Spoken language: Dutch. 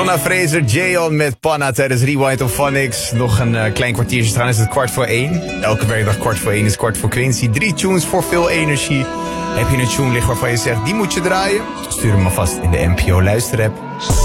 Jonna Fraser, Jayon met Panna tijdens Rewind of Phonics. Nog een klein kwartiertje staan, is het 1:15. Elke werkdag 1:15 is kwart voor Quincy. 3 tunes voor veel energie. Heb je een tune liggen waarvan je zegt, die moet je draaien? Stuur hem alvast in de NPO luisterapp.